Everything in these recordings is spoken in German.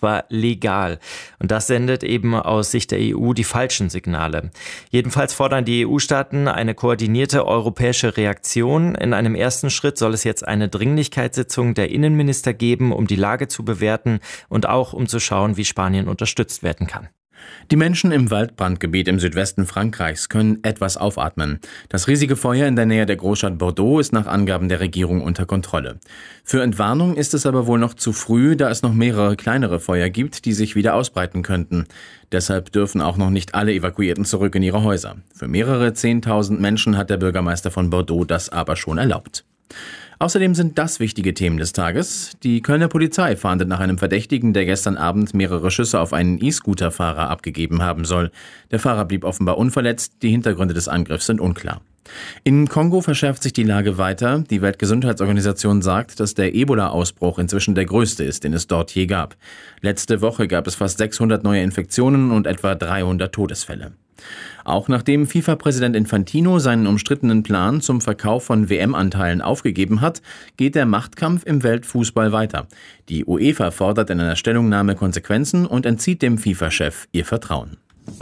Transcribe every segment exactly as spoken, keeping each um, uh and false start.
zwar legal. Und das sendet eben aus Sicht der E U die falschen Signale. Jedenfalls fordern die E U-Staaten eine koordinierte europäische Reaktion. In einem ersten Schritt soll es jetzt eine Dringlichkeitssitzung der Innenminister geben, um die Lage zu bewerten und auch um zu schauen, wie Spanien unterstützt werden kann. Die Menschen im Waldbrandgebiet im Südwesten Frankreichs können etwas aufatmen. Das riesige Feuer in der Nähe der Großstadt Bordeaux ist nach Angaben der Regierung unter Kontrolle. Für Entwarnung ist es aber wohl noch zu früh, da es noch mehrere kleinere Feuer gibt, die sich wieder ausbreiten könnten. Deshalb dürfen auch noch nicht alle Evakuierten zurück in ihre Häuser. Für mehrere Zehntausend Menschen hat der Bürgermeister von Bordeaux das aber schon erlaubt. Außerdem sind das wichtige Themen des Tages. Die Kölner Polizei fahndet nach einem Verdächtigen, der gestern Abend mehrere Schüsse auf einen E-Scooter-Fahrer abgegeben haben soll. Der Fahrer blieb offenbar unverletzt. Die Hintergründe des Angriffs sind unklar. In Kongo verschärft sich die Lage weiter. Die Weltgesundheitsorganisation sagt, dass der Ebola-Ausbruch inzwischen der größte ist, den es dort je gab. Letzte Woche gab es fast sechshundert neue Infektionen und etwa dreihundert Todesfälle. Auch nachdem FIFA-Präsident Infantino seinen umstrittenen Plan zum Verkauf von W M-Anteilen aufgegeben hat, geht der Machtkampf im Weltfußball weiter. Die UEFA fordert in einer Stellungnahme Konsequenzen und entzieht dem FIFA-Chef ihr Vertrauen.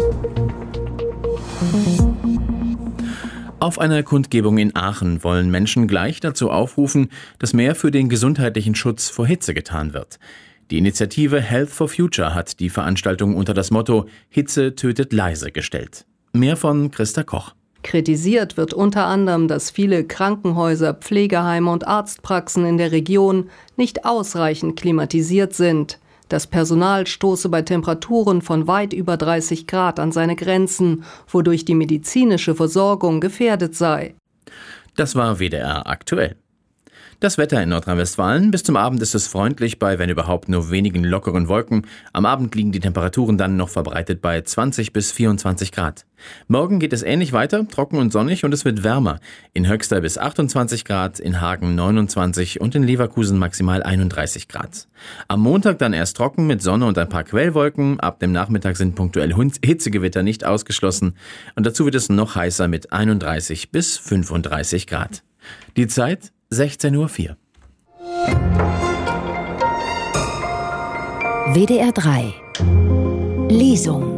Auf einer Kundgebung in Aachen wollen Menschen gleich dazu aufrufen, dass mehr für den gesundheitlichen Schutz vor Hitze getan wird. Die Initiative Health for Future hat die Veranstaltung unter das Motto Hitze tötet leise gestellt. Mehr von Christa Koch. Kritisiert wird unter anderem, dass viele Krankenhäuser, Pflegeheime und Arztpraxen in der Region nicht ausreichend klimatisiert sind. Das Personal stoße bei Temperaturen von weit über dreißig Grad an seine Grenzen, wodurch die medizinische Versorgung gefährdet sei. Das war W D R aktuell. Das Wetter in Nordrhein-Westfalen. Bis zum Abend ist es freundlich bei, wenn überhaupt, nur wenigen lockeren Wolken. Am Abend liegen die Temperaturen dann noch verbreitet bei zwanzig bis vierundzwanzig Grad. Morgen geht es ähnlich weiter, trocken und sonnig, und es wird wärmer. In Höxter bis achtundzwanzig Grad, in Hagen neunundzwanzig und in Leverkusen maximal einunddreißig Grad. Am Montag dann erst trocken mit Sonne und ein paar Quellwolken. Ab dem Nachmittag sind punktuell Hitzegewitter nicht ausgeschlossen. Und dazu wird es noch heißer mit einunddreißig bis fünfunddreißig Grad. Die Zeit sechzehn Uhr vier. W D R drei Lesung.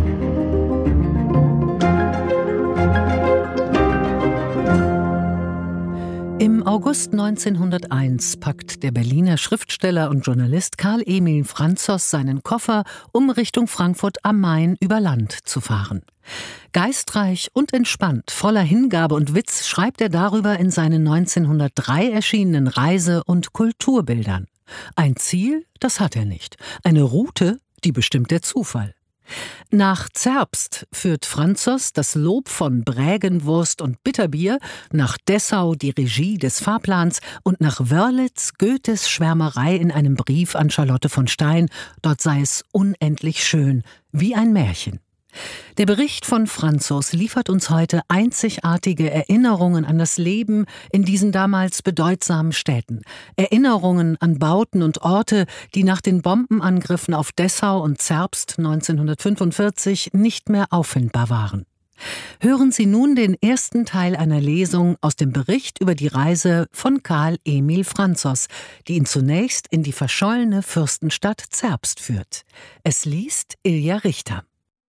Im August neunzehnhunderteins packt der Berliner Schriftsteller und Journalist Karl Emil Franzos seinen Koffer, um Richtung Frankfurt am Main über Land zu fahren. Geistreich und entspannt, voller Hingabe und Witz schreibt er darüber in seinen neunzehnhundertdrei erschienenen Reise- und Kulturbildern. Ein Ziel, das hat er nicht. Eine Route, die bestimmt der Zufall. Nach Zerbst führt Franzos das Lob von Brägenwurst und Bitterbier, nach Dessau die Regie des Fahrplans und nach Wörlitz Goethes Schwärmerei in einem Brief an Charlotte von Stein. Dort sei es unendlich schön, wie ein Märchen. Der Bericht von Franzos liefert uns heute einzigartige Erinnerungen an das Leben in diesen damals bedeutsamen Städten. Erinnerungen an Bauten und Orte, die nach den Bombenangriffen auf Dessau und Zerbst neunzehnhundertfünfundvierzig nicht mehr auffindbar waren. Hören Sie nun den ersten Teil einer Lesung aus dem Bericht über die Reise von Karl Emil Franzos, die ihn zunächst in die verschollene Fürstenstadt Zerbst führt. Es liest Ilja Richter.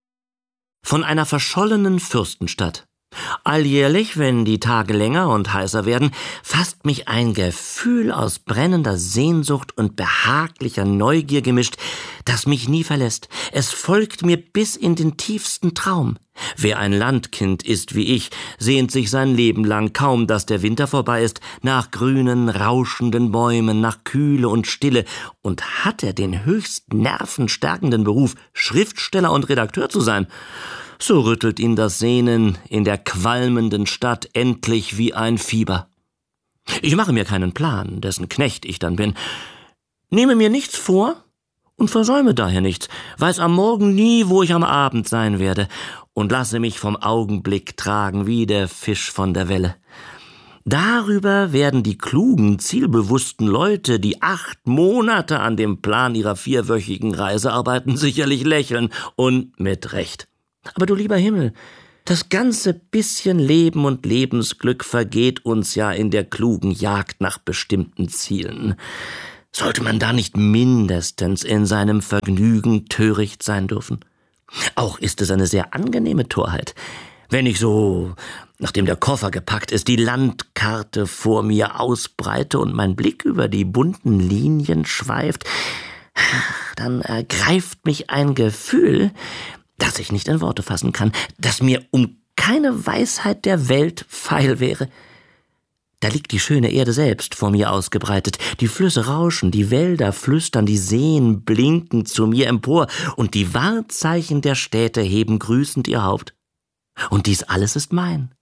Von einer verschollenen Fürstenstadt. Alljährlich, wenn die Tage länger und heißer werden, fasst mich ein Gefühl aus brennender Sehnsucht und behaglicher Neugier gemischt, das mich nie verlässt. Es folgt mir bis in den tiefsten Traum. Wer ein Landkind ist wie ich, sehnt sich sein Leben lang, kaum dass der Winter vorbei ist, nach grünen, rauschenden Bäumen, nach Kühle und Stille. Und hat er den höchst nervenstärkenden Beruf, Schriftsteller und Redakteur zu sein, so rüttelt ihn das Sehnen in der qualmenden Stadt endlich wie ein Fieber. Ich mache mir keinen Plan, dessen Knecht ich dann bin, nehme mir nichts vor und versäume daher nichts, weiß am Morgen nie, wo ich am Abend sein werde, und lasse mich vom Augenblick tragen wie der Fisch von der Welle. Darüber werden die klugen, zielbewussten Leute, die acht Monate an dem Plan ihrer vierwöchigen Reise arbeiten, sicherlich lächeln, und mit Recht. Aber du lieber Himmel, das ganze bisschen Leben und Lebensglück vergeht uns ja in der klugen Jagd nach bestimmten Zielen. Sollte man da nicht mindestens in seinem Vergnügen töricht sein dürfen? Auch ist es eine sehr angenehme Torheit, wenn ich so, nachdem der Koffer gepackt ist, die Landkarte vor mir ausbreite und mein Blick über die bunten Linien schweift, dann ergreift mich ein Gefühl, das ich nicht in Worte fassen kann, das mir um keine Weisheit der Welt feil wäre. Da liegt die schöne Erde selbst vor mir ausgebreitet. Die Flüsse rauschen, die Wälder flüstern, die Seen blinken zu mir empor und die Wahrzeichen der Städte heben grüßend ihr Haupt. Und dies alles ist mein.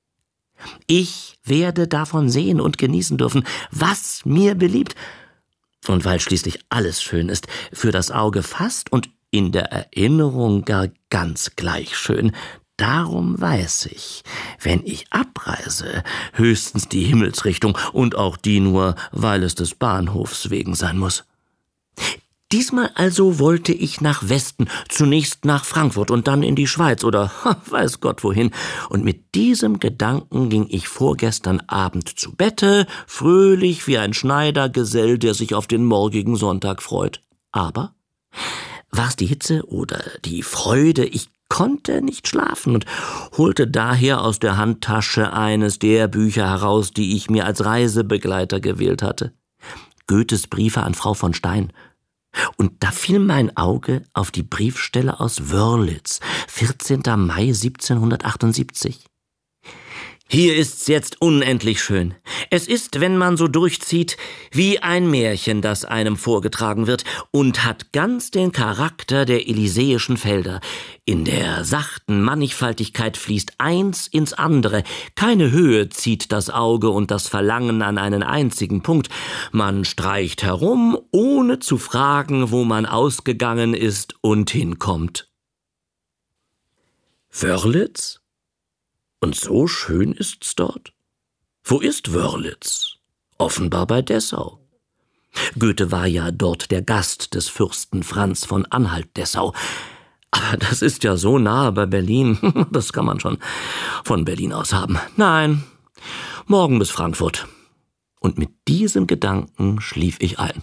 Ich werde davon sehen und genießen dürfen, was mir beliebt. Und weil schließlich alles schön ist, für das Auge fast und in der Erinnerung gar ganz gleich schön, darum weiß ich, wenn ich abreise, höchstens die Himmelsrichtung und auch die nur, weil es des Bahnhofs wegen sein muss. Diesmal also wollte ich nach Westen, zunächst nach Frankfurt und dann in die Schweiz oder weiß Gott wohin. Und mit diesem Gedanken ging ich vorgestern Abend zu Bette, fröhlich wie ein Schneidergesell, der sich auf den morgigen Sonntag freut. Aber war's die Hitze oder die Freude? Ich konnte nicht schlafen und holte daher aus der Handtasche eines der Bücher heraus, die ich mir als Reisebegleiter gewählt hatte. Goethes Briefe an Frau von Stein. Und da fiel mein Auge auf die Briefstelle aus Wörlitz, vierzehnter Mai siebzehnhundertachtundsiebzig. Hier ist's jetzt unendlich schön. Es ist, wenn man so durchzieht, wie ein Märchen, das einem vorgetragen wird und hat ganz den Charakter der elysäischen Felder. In der sachten Mannigfaltigkeit fließt eins ins andere. Keine Höhe zieht das Auge und das Verlangen an einen einzigen Punkt. Man streicht herum, ohne zu fragen, wo man ausgegangen ist und hinkommt. Wörlitz? Und so schön ist's dort? Wo ist Wörlitz? Offenbar bei Dessau. Goethe war ja dort der Gast des Fürsten Franz von Anhalt-Dessau. Aber das ist ja so nahe bei Berlin, das kann man schon von Berlin aus haben. Nein, morgen bis Frankfurt. Und mit diesem Gedanken schlief ich ein.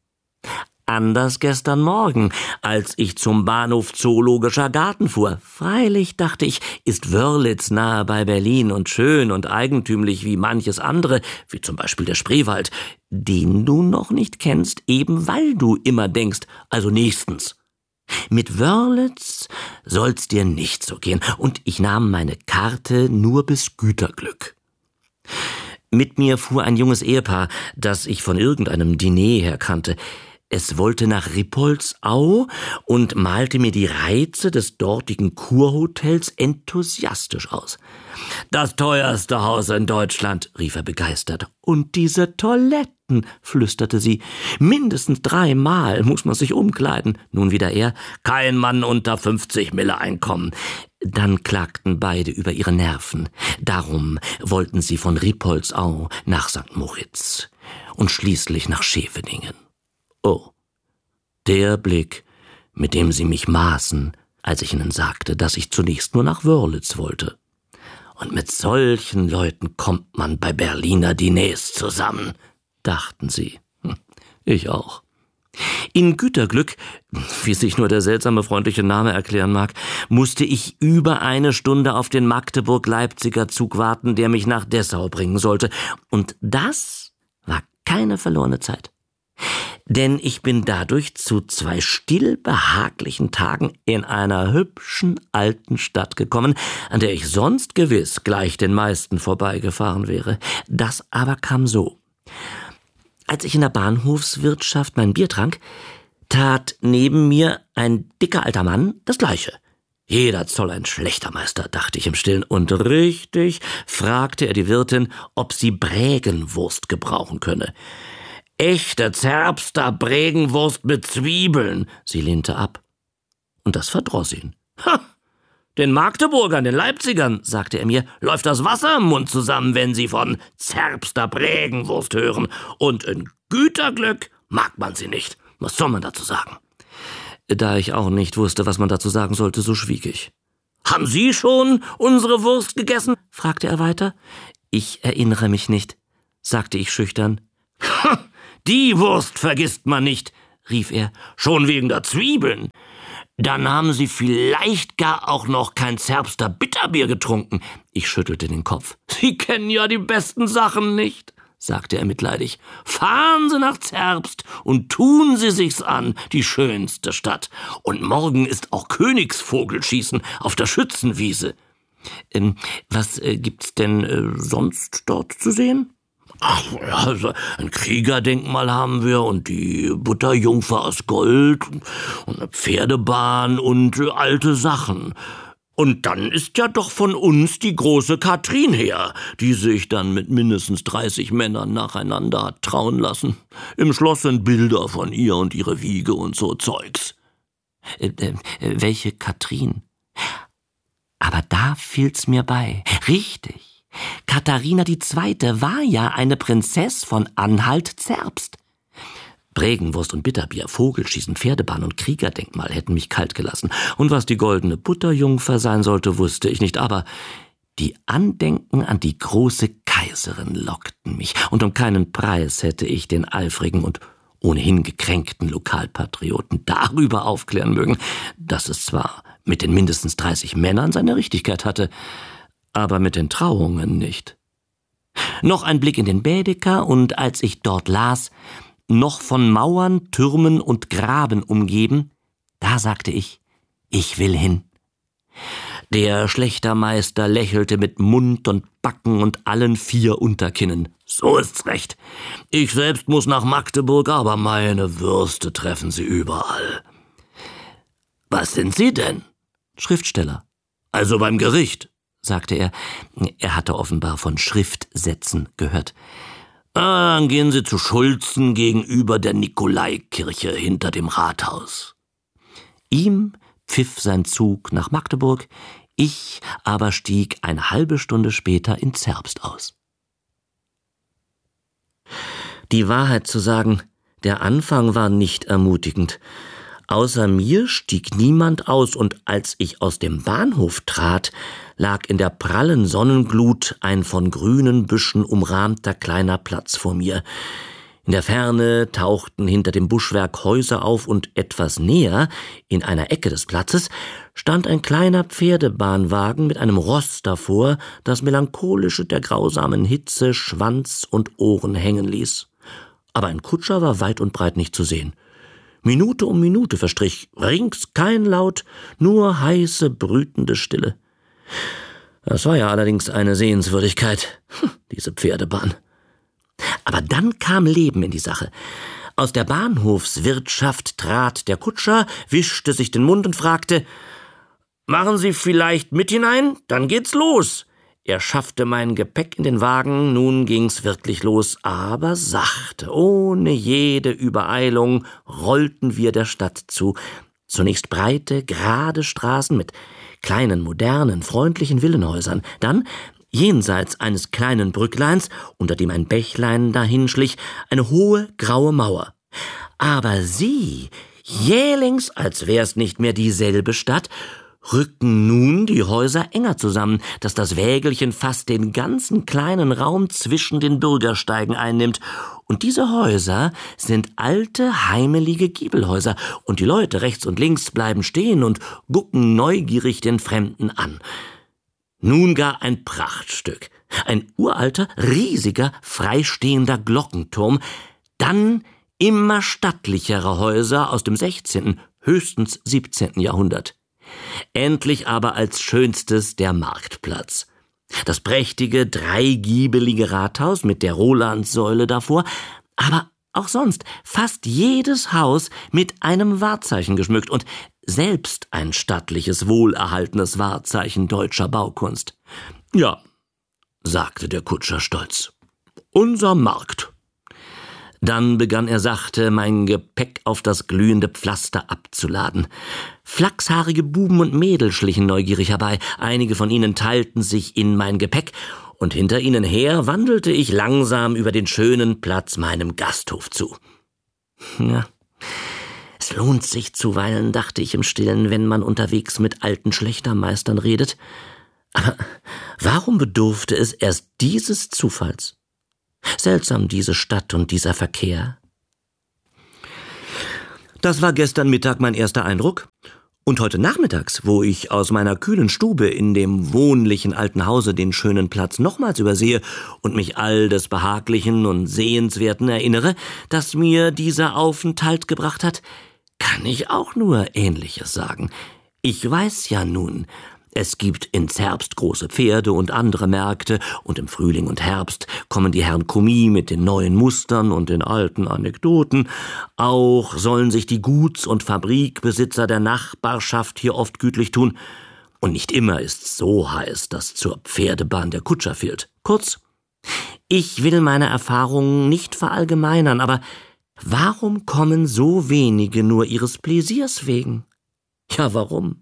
Anders gestern Morgen, als ich zum Bahnhof Zoologischer Garten fuhr. Freilich, dachte ich, ist Wörlitz nahe bei Berlin und schön und eigentümlich wie manches andere, wie zum Beispiel der Spreewald, den du noch nicht kennst, eben weil du immer denkst, also nächstens. Mit Wörlitz soll's dir nicht so gehen, und ich nahm meine Karte nur bis Güterglück. Mit mir fuhr ein junges Ehepaar, das ich von irgendeinem Diner her kannte. Es wollte nach Rippoldsau und malte mir die Reize des dortigen Kurhotels enthusiastisch aus. »Das teuerste Haus in Deutschland«, rief er begeistert. »Und diese Toiletten«, flüsterte sie. »Mindestens dreimal muss man sich umkleiden.« Nun wieder er. »Kein Mann unter fünfzig Mille Einkommen.« Dann klagten beide über ihre Nerven. Darum wollten sie von Rippoldsau nach Sankt Moritz und schließlich nach Scheveningen. Oh, der Blick, mit dem sie mich maßen, als ich ihnen sagte, dass ich zunächst nur nach Wörlitz wollte. Und mit solchen Leuten kommt man bei Berliner Diners zusammen, dachten sie. Ich auch. In Güterglück, wie sich nur der seltsame freundliche Name erklären mag, musste ich über eine Stunde auf den Magdeburg-Leipziger Zug warten, der mich nach Dessau bringen sollte. Und das war keine verlorene Zeit. Denn ich bin dadurch zu zwei still behaglichen Tagen in einer hübschen alten Stadt gekommen, an der ich sonst gewiss gleich den meisten vorbeigefahren wäre. Das aber kam so. Als ich in der Bahnhofswirtschaft mein Bier trank, tat neben mir ein dicker alter Mann das Gleiche. Jeder Zoll ein schlechter Meister, dachte ich im Stillen. Und richtig fragte er die Wirtin, ob sie Brägenwurst gebrauchen könne. »Echte Zerbster Bregenwurst mit Zwiebeln«, sie lehnte ab. Und das verdross ihn. »Ha, den Magdeburgern, den Leipzigern«, sagte er mir, »läuft das Wasser im Mund zusammen, wenn sie von Zerbster Bregenwurst hören. Und in Güterglück mag man sie nicht. Was soll man dazu sagen?« Da ich auch nicht wusste, was man dazu sagen sollte, so schwieg ich. »Haben Sie schon unsere Wurst gegessen?« fragte er weiter. »Ich erinnere mich nicht«, sagte ich schüchtern. Die Wurst vergisst man nicht, rief er, schon wegen der Zwiebeln. Dann haben Sie vielleicht gar auch noch kein Zerbster Bitterbier getrunken. Ich schüttelte den Kopf. Sie kennen ja die besten Sachen nicht, sagte er mitleidig. Fahren Sie nach Zerbst und tun Sie sich's an, die schönste Stadt. Und morgen ist auch Königsvogelschießen auf der Schützenwiese. Ähm, was äh, gibt's denn äh, sonst dort zu sehen? Ach, ja, also ein Kriegerdenkmal haben wir und die Butterjungfer aus Gold und eine Pferdebahn und äh, alte Sachen. Und dann ist ja doch von uns die große Katrin her, die sich dann mit mindestens dreißig Männern nacheinander hat trauen lassen. Im Schloss sind Bilder von ihr und ihre Wiege und so Zeugs. Äh, äh, welche Katrin? Aber da fiel's mir bei. Richtig. Katharina die Zweite war ja eine Prinzess von Anhalt-Zerbst. Bregenwurst und Bitterbier, Vogelschießen, Pferdebahn und Kriegerdenkmal hätten mich kalt gelassen. Und was die goldene Butterjungfer sein sollte, wusste ich nicht. Aber die Andenken an die große Kaiserin lockten mich. Und um keinen Preis hätte ich den eifrigen und ohnehin gekränkten Lokalpatrioten darüber aufklären mögen, dass es zwar mit den mindestens dreißig Männern seine Richtigkeit hatte, aber mit den Trauungen nicht. Noch ein Blick in den Baedeker, und als ich dort las, noch von Mauern, Türmen und Graben umgeben, da sagte ich, ich will hin. Der Schlächtermeister lächelte mit Mund und Backen und allen vier Unterkinnen. So ist's recht. Ich selbst muss nach Magdeburg, aber meine Würste treffen Sie überall. Was sind Sie denn? Schriftsteller. Also beim Gericht, sagte er. Er hatte offenbar von Schriftsätzen gehört. Ah, dann gehen Sie zu Schulzen gegenüber der Nikolaikirche hinter dem Rathaus. Ihm pfiff sein Zug nach Magdeburg, ich aber stieg eine halbe Stunde später in Zerbst aus. Die Wahrheit zu sagen, der Anfang war nicht ermutigend. Außer mir stieg niemand aus, und als ich aus dem Bahnhof trat, lag in der prallen Sonnenglut ein von grünen Büschen umrahmter kleiner Platz vor mir. In der Ferne tauchten hinter dem Buschwerk Häuser auf, und etwas näher, in einer Ecke des Platzes, stand ein kleiner Pferdebahnwagen mit einem Ross davor, das melancholische der grausamen Hitze Schwanz und Ohren hängen ließ. Aber ein Kutscher war weit und breit nicht zu sehen. Minute um Minute verstrich, rings kein Laut, nur heiße, brütende Stille. Das war ja allerdings eine Sehenswürdigkeit, diese Pferdebahn. Aber dann kam Leben in die Sache. Aus der Bahnhofswirtschaft trat der Kutscher, wischte sich den Mund und fragte, »Machen Sie vielleicht mit hinein? Dann geht's los!« Er schaffte mein Gepäck in den Wagen, nun ging's wirklich los, aber sachte, ohne jede Übereilung, rollten wir der Stadt zu. Zunächst breite, gerade Straßen mit kleinen, modernen, freundlichen Villenhäusern, dann jenseits eines kleinen Brückleins, unter dem ein Bächlein dahinschlich, eine hohe, graue Mauer. Aber sie, jählings, als wär's nicht mehr dieselbe Stadt, rückten nun die Häuser enger zusammen, dass das Wägelchen fast den ganzen kleinen Raum zwischen den Bürgersteigen einnimmt. Und diese Häuser sind alte, heimelige Giebelhäuser, und die Leute rechts und links bleiben stehen und gucken neugierig den Fremden an. Nun gar ein Prachtstück, ein uralter, riesiger, freistehender Glockenturm, dann immer stattlichere Häuser aus dem sechzehnten, höchstens siebzehnten Jahrhundert. Endlich aber als schönstes der Marktplatz. Das prächtige, dreigiebelige Rathaus mit der Rolandssäule davor, aber auch sonst fast jedes Haus mit einem Wahrzeichen geschmückt und selbst ein stattliches, wohlerhaltenes Wahrzeichen deutscher Baukunst. »Ja«, sagte der Kutscher stolz, »unser Markt.« Dann begann er sachte, mein Gepäck auf das glühende Pflaster abzuladen. Flachshaarige Buben und Mädel schlichen neugierig herbei, einige von ihnen teilten sich in mein Gepäck, und hinter ihnen her wandelte ich langsam über den schönen Platz meinem Gasthof zu. Ja, es lohnt sich zuweilen, dachte ich im Stillen, wenn man unterwegs mit alten Schlächtermeistern redet. Aber warum bedurfte es erst dieses Zufalls? Seltsam diese Stadt und dieser Verkehr, Das war gestern Mittag mein erster Eindruck. Und heute nachmittags, wo ich aus meiner kühlen Stube in dem wohnlichen alten Hause den schönen Platz nochmals übersehe und mich all des Behaglichen und Sehenswerten erinnere, das mir dieser Aufenthalt gebracht hat, kann ich auch nur Ähnliches sagen. Ich weiß ja nun, es gibt in Zerbst große Pferde und andere Märkte, und im Frühling und Herbst kommen die Herren Kommis mit den neuen Mustern und den alten Anekdoten. Auch sollen sich die Guts- und Fabrikbesitzer der Nachbarschaft hier oft gütlich tun. Und nicht immer ist's so heiß, dass zur Pferdebahn der Kutscher fehlt. Kurz, ich will meine Erfahrungen nicht verallgemeinern, aber warum kommen so wenige nur ihres Pläsiers wegen? Ja, warum?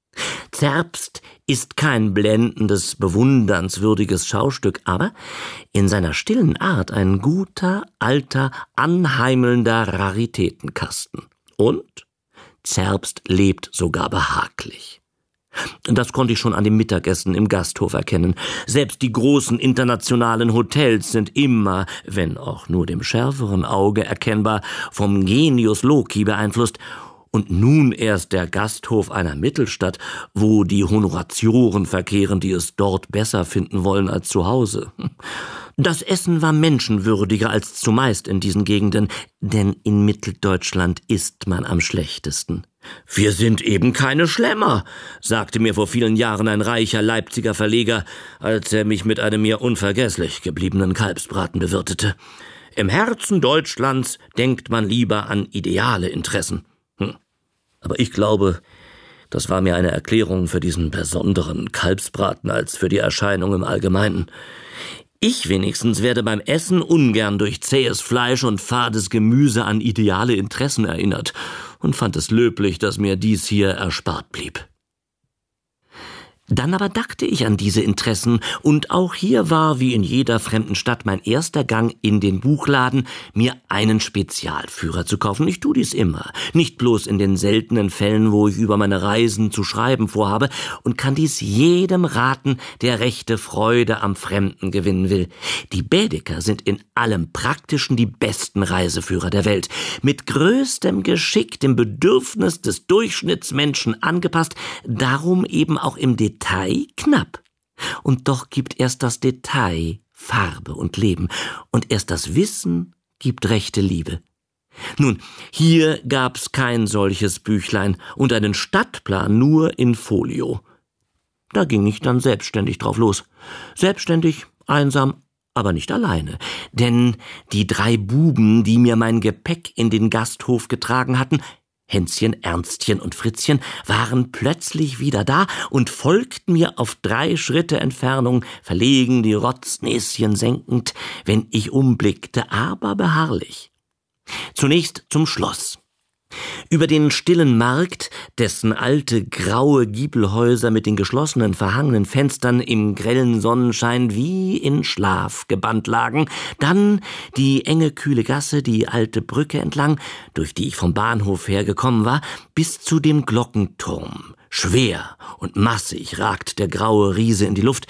Zerbst ist kein blendendes, bewundernswürdiges Schaustück, aber in seiner stillen Art ein guter, alter, anheimelnder Raritätenkasten. Und Zerbst lebt sogar behaglich. Das konnte ich schon an dem Mittagessen im Gasthof erkennen. Selbst die großen internationalen Hotels sind immer, wenn auch nur dem schärferen Auge erkennbar, vom Genius Loci beeinflusst. Und nun erst der Gasthof einer Mittelstadt, wo die Honoratioren verkehren, die es dort besser finden wollen als zu Hause. Das Essen war menschenwürdiger als zumeist in diesen Gegenden, denn in Mitteldeutschland isst man am schlechtesten. »Wir sind eben keine Schlemmer«, sagte mir vor vielen Jahren ein reicher Leipziger Verleger, als er mich mit einem mir unvergesslich gebliebenen Kalbsbraten bewirtete. »Im Herzen Deutschlands denkt man lieber an ideale Interessen.« Hm. Aber ich glaube, das war mir eine Erklärung für diesen besonderen Kalbsbraten als für die Erscheinung im Allgemeinen. Ich wenigstens werde beim Essen ungern durch zähes Fleisch und fades Gemüse an ideale Interessen erinnert und fand es löblich, dass mir dies hier erspart blieb. Dann aber dachte ich an diese Interessen, und auch hier war, wie in jeder fremden Stadt, mein erster Gang in den Buchladen, mir einen Spezialführer zu kaufen. Ich tue dies immer, nicht bloß in den seltenen Fällen, wo ich über meine Reisen zu schreiben vorhabe, und kann dies jedem raten, der rechte Freude am Fremden gewinnen will. Die Baedeker sind in allem Praktischen die besten Reiseführer der Welt, mit größtem Geschick dem Bedürfnis des Durchschnittsmenschen angepasst, darum eben auch im Detail Detail knapp. Und doch gibt erst das Detail Farbe und Leben, und erst das Wissen gibt rechte Liebe. Nun, hier gab's kein solches Büchlein und einen Stadtplan nur in Folio. Da ging ich dann selbstständig drauf los. Selbstständig, einsam, aber nicht alleine. Denn die drei Buben, die mir mein Gepäck in den Gasthof getragen hatten, Hänschen, Ernstchen und Fritzchen, waren plötzlich wieder da und folgten mir auf drei Schritte Entfernung, verlegen die Rotznäschen senkend, wenn ich umblickte, aber beharrlich. Zunächst zum Schloss. Über den stillen Markt, dessen alte graue Giebelhäuser mit den geschlossenen, verhangenen Fenstern im grellen Sonnenschein wie in Schlaf gebannt lagen, dann die enge, kühle Gasse, die alte Brücke entlang, durch die ich vom Bahnhof hergekommen war, bis zu dem Glockenturm. Schwer und massig ragt der graue Riese in die Luft,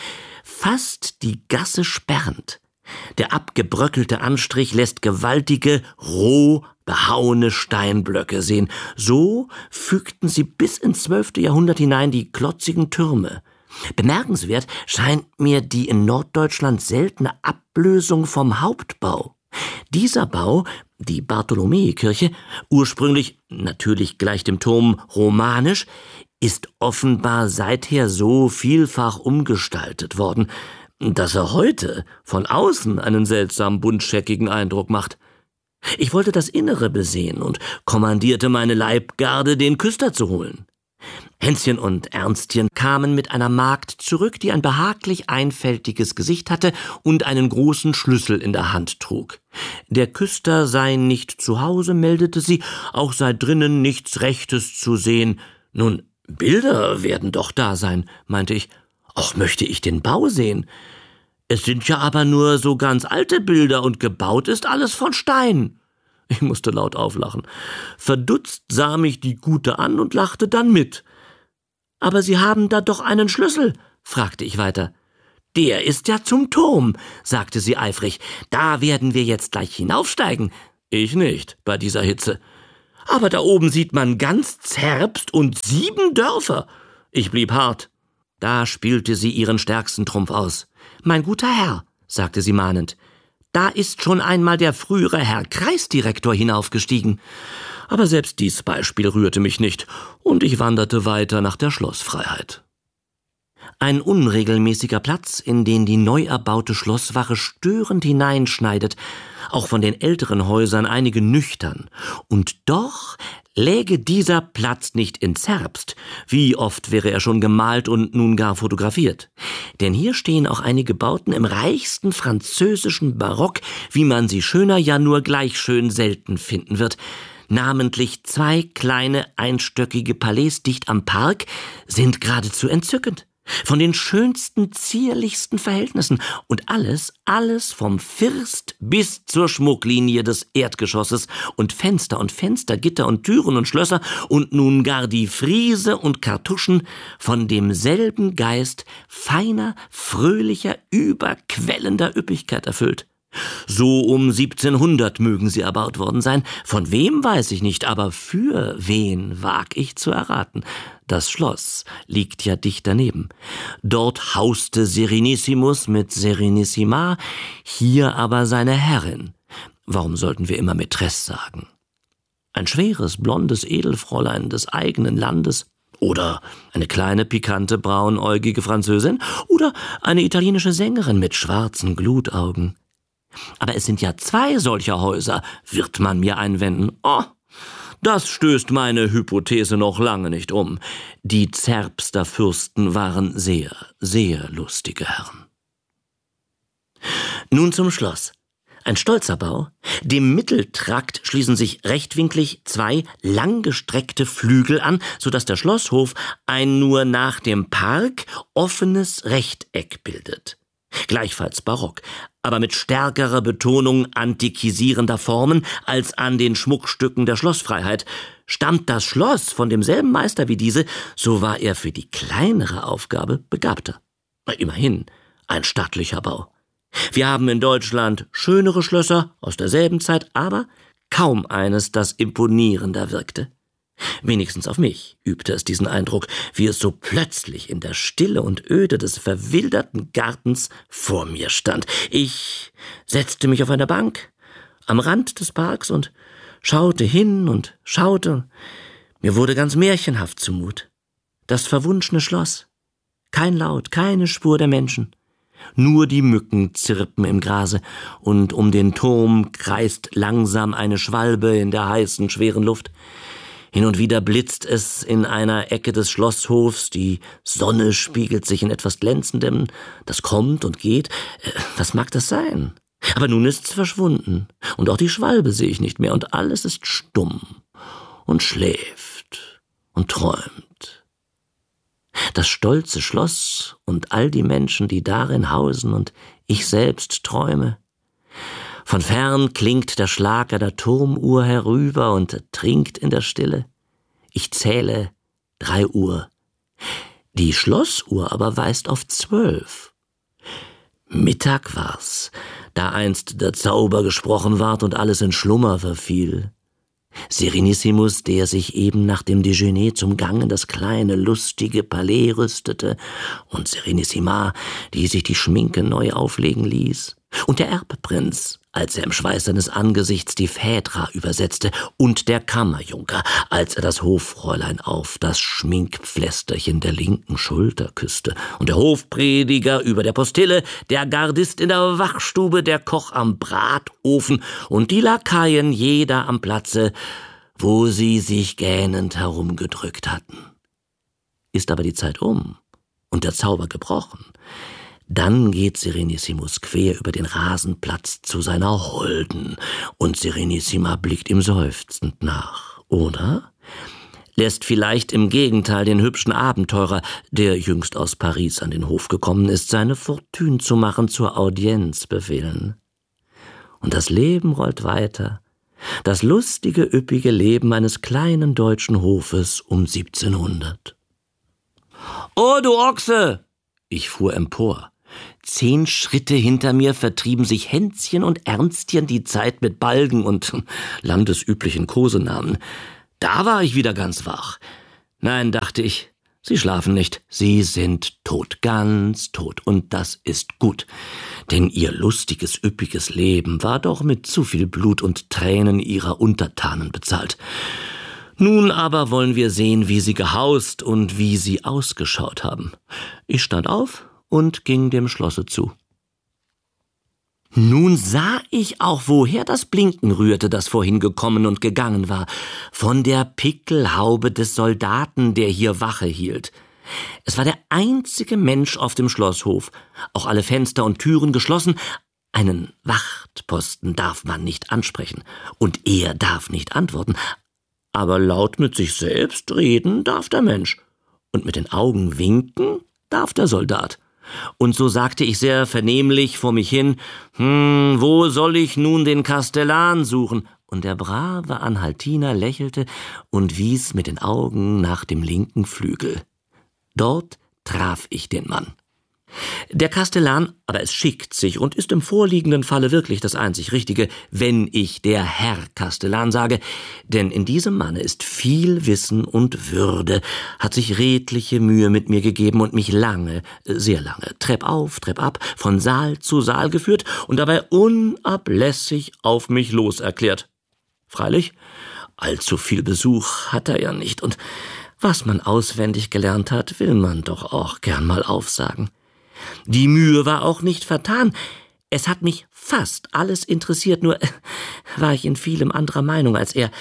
fast die Gasse sperrend. Der abgebröckelte Anstrich lässt gewaltige, roh behauene Steinblöcke sehen. So fügten sie bis ins zwölfte Jahrhundert hinein die klotzigen Türme. Bemerkenswert scheint mir die in Norddeutschland seltene Ablösung vom Hauptbau. Dieser Bau, die Bartholomäikirche, ursprünglich natürlich gleich dem Turm romanisch, ist offenbar seither so vielfach umgestaltet worden, dass er heute von außen einen seltsam buntscheckigen Eindruck macht. Ich wollte das Innere besehen und kommandierte meine Leibgarde, den Küster zu holen. Hänschen und Ernstchen kamen mit einer Magd zurück, die ein behaglich einfältiges Gesicht hatte und einen großen Schlüssel in der Hand trug. Der Küster sei nicht zu Hause, meldete sie, auch sei drinnen nichts Rechtes zu sehen. Nun, Bilder werden doch da sein, meinte ich. Auch möchte ich den Bau sehen. Es sind ja aber nur so ganz alte Bilder und gebaut ist alles von Stein. Ich musste laut auflachen. Verdutzt sah mich die Gute an und lachte dann mit. »Aber Sie haben da doch einen Schlüssel«, fragte ich weiter. »Der ist ja zum Turm«, sagte sie eifrig. »Da werden wir jetzt gleich hinaufsteigen.« Ich nicht, bei dieser Hitze. Aber da oben sieht man ganz Zerbst und sieben Dörfer. Ich blieb hart. Da spielte sie ihren stärksten Trumpf aus. »Mein guter Herr«, sagte sie mahnend, »da ist schon einmal der frühere Herr Kreisdirektor hinaufgestiegen.« Aber selbst dies Beispiel rührte mich nicht, und ich wanderte weiter nach der Schlossfreiheit. Ein unregelmäßiger Platz, in den die neu erbaute Schlosswache störend hineinschneidet, auch von den älteren Häusern einige nüchtern. Und doch läge dieser Platz nicht in Zerbst. Wie oft wäre er schon gemalt und nun gar fotografiert. Denn hier stehen auch einige Bauten im reichsten französischen Barock, wie man sie schöner, ja nur gleich schön selten finden wird. Namentlich zwei kleine einstöckige Palais dicht am Park sind geradezu entzückend. Von den schönsten, zierlichsten Verhältnissen und alles, alles vom First bis zur Schmucklinie des Erdgeschosses und Fenster und Fenster, Gitter und Türen und Schlösser und nun gar die Friese und Kartuschen von demselben Geist feiner, fröhlicher, überquellender Üppigkeit erfüllt. So um siebzehnhundert mögen sie erbaut worden sein. Von wem weiß ich nicht, aber für wen wag ich zu erraten. Das Schloss liegt ja dicht daneben. Dort hauste Serenissimus mit Serenissima, hier aber seine Herrin. Warum sollten wir immer Mätresse sagen? Ein schweres, blondes Edelfräulein des eigenen Landes, oder eine kleine, pikante, braunäugige Französin, oder eine italienische Sängerin mit schwarzen Glutaugen. Aber es sind ja zwei solcher Häuser, wird man mir einwenden. Oh, das stößt meine Hypothese noch lange nicht um. Die Zerbster Fürsten waren sehr, sehr lustige Herren. Nun zum Schloss. Ein stolzer Bau. Dem Mitteltrakt schließen sich rechtwinklig zwei langgestreckte Flügel an, sodass der Schlosshof ein nur nach dem Park offenes Rechteck bildet. Gleichfalls barock, aber mit stärkerer Betonung antikisierender Formen als an den Schmuckstücken der Schlossfreiheit. Stammt das Schloss von demselben Meister wie diese, so war er für die kleinere Aufgabe begabter. Immerhin ein stattlicher Bau. Wir haben in Deutschland schönere Schlösser aus derselben Zeit, aber kaum eines, das imponierender wirkte. Wenigstens auf mich übte es diesen Eindruck, wie es so plötzlich in der Stille und Öde des verwilderten Gartens vor mir stand. Ich setzte mich auf eine Bank am Rand des Parks und schaute hin und schaute. Mir wurde ganz märchenhaft zumut. Das verwunschene Schloss. Kein Laut, keine Spur der Menschen. Nur die Mücken zirpen im Grase, und um den Turm kreist langsam eine Schwalbe in der heißen, schweren Luft. Hin und wieder blitzt es in einer Ecke des Schlosshofs, die Sonne spiegelt sich in etwas Glänzendem, das kommt und geht. Was mag das sein? Aber nun ist's verschwunden, und auch die Schwalbe sehe ich nicht mehr, und alles ist stumm und schläft und träumt. Das stolze Schloss und all die Menschen, die darin hausen, und ich selbst träume. Von fern klingt der Schlag einer Turmuhr herüber und trinkt in der Stille. Ich zähle drei Uhr. Die Schlossuhr aber weist auf zwölf. Mittag war's, da einst der Zauber gesprochen ward und alles in Schlummer verfiel. Serenissimus, der sich eben nach dem Déjeuner zum Gang in das kleine, lustige Palais rüstete, und Serenissima, die sich die Schminke neu auflegen ließ, und der Erbprinz, als er im Schweiß seines Angesichts die Phaedra übersetzte, und der Kammerjunker, als er das Hoffräulein auf das Schminkpflästerchen der linken Schulter küsste, und der Hofprediger über der Postille, der Gardist in der Wachstube, der Koch am Bratofen und die Lakaien jeder am Platze, wo sie sich gähnend herumgedrückt hatten. Ist aber die Zeit um und der Zauber gebrochen, dann geht Serenissimus quer über den Rasenplatz zu seiner Holden, und Serenissima blickt ihm seufzend nach, oder? Lässt vielleicht im Gegenteil den hübschen Abenteurer, der jüngst aus Paris an den Hof gekommen ist, seine Fortune zu machen, zur Audienz befehlen. Und das Leben rollt weiter, das lustige, üppige Leben eines kleinen deutschen Hofes um siebzehnhundert. »Oh, du Ochse!« Ich fuhr empor. Zehn Schritte hinter mir vertrieben sich Hänschen und Ernstchen die Zeit mit Balgen und landesüblichen Kosenamen. Da war ich wieder ganz wach. Nein, dachte ich, Sie schlafen nicht, Sie sind tot, ganz tot, und das ist gut. Denn Ihr lustiges, üppiges Leben war doch mit zu viel Blut und Tränen Ihrer Untertanen bezahlt. Nun aber wollen wir sehen, wie Sie gehaust und wie Sie ausgeschaut haben. Ich stand auf und ging dem Schlosse zu. Nun sah ich auch, woher das Blinken rührte, das vorhin gekommen und gegangen war. Von der Pickelhaube des Soldaten, der hier Wache hielt. Es war der einzige Mensch auf dem Schlosshof, auch alle Fenster und Türen geschlossen. Einen Wachtposten darf man nicht ansprechen, und er darf nicht antworten. Aber laut mit sich selbst reden darf der Mensch, und mit den Augen winken darf der Soldat. Und so sagte ich sehr vernehmlich vor mich hin, »Hm, wo soll ich nun den Kastellan suchen?« Und der brave Anhaltiner lächelte und wies mit den Augen nach dem linken Flügel. Dort traf ich den Mann. Der Kastellan, aber es schickt sich und ist im vorliegenden Falle wirklich das einzig Richtige, wenn ich der Herr Kastellan sage, denn in diesem Manne ist viel Wissen und Würde, hat sich redliche Mühe mit mir gegeben und mich lange, sehr lange, Trepp auf, Trepp ab, von Saal zu Saal geführt und dabei unablässig auf mich los erklärt. Freilich, allzu viel Besuch hat er ja nicht, und was man auswendig gelernt hat, will man doch auch gern mal aufsagen. Die Mühe war auch nicht vertan. Es hat mich fast alles interessiert, nur war ich in vielem anderer Meinung als er.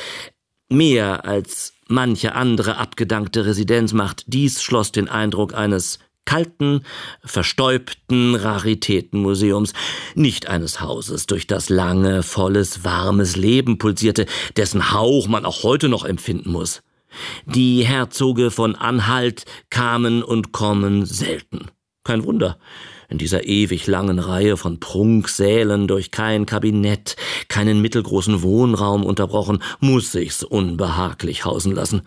Mehr als manche andere abgedankte Residenz macht dies Schloss den Eindruck eines kalten, verstäubten Raritätenmuseums, nicht eines Hauses, durch das lange, volles, warmes Leben pulsierte, dessen Hauch man auch heute noch empfinden muss. Die Herzoge von Anhalt kamen und kommen selten. Kein Wunder, in dieser ewig langen Reihe von Prunksälen durch kein Kabinett, keinen mittelgroßen Wohnraum unterbrochen, muss sich's unbehaglich hausen lassen.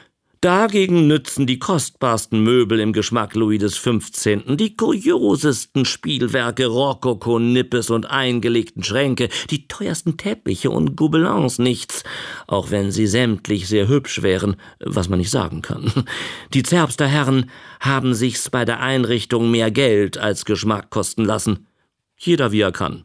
Dagegen nützen die kostbarsten Möbel im Geschmack Louis des Fünfzehnten, die kuriosesten Spielwerke, Rokoko, Nippes und eingelegten Schränke, die teuersten Teppiche und Gobelins nichts, auch wenn sie sämtlich sehr hübsch wären, was man nicht sagen kann. Die Zerbster Herren haben sich's bei der Einrichtung mehr Geld als Geschmack kosten lassen. Jeder wie er kann.